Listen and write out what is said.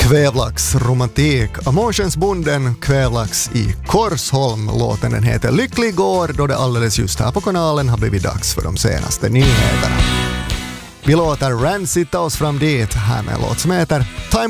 Kvävlax romantik av Månskensbonden Kvävlax i Korsholm. Låten den heter Lycklig går då det alldeles just här på kanalen har blivit dags för de senaste nyheterna. Vi låter Rancid ta oss fram dit här med en låt som heter Time